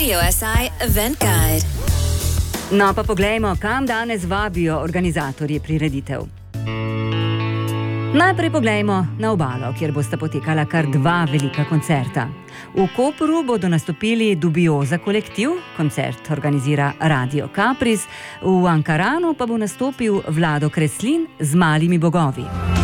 Radio SI Event Guide. No, pa poglejmo, kam danes vabijo organizatorji prireditev. Najprej poglejmo na obalo, kjer bosta potekala kar 2 velika koncerta. V Kopru bodo nastopili Dubioza kolektiv, koncert organizira Radio Kapris, v Ankaranu pa bo nastopil Vlado Kreslin z Malimi bogovi.